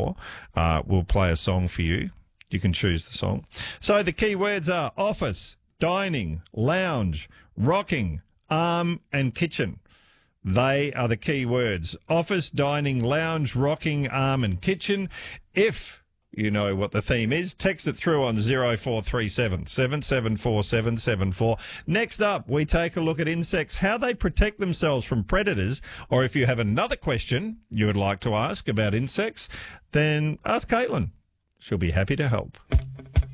for, we'll play a song for you. You can choose the song. So the key words are office, dining, lounge, rocking, arm and kitchen. They are the key words. Office, dining, lounge, rocking, arm and kitchen. If you know what the theme is, text it through on 0437 774 774. Next up, we take a look at insects, how they protect themselves from predators. Or if you have another question you would like to ask about insects, then ask Caitlin. She'll be happy to help.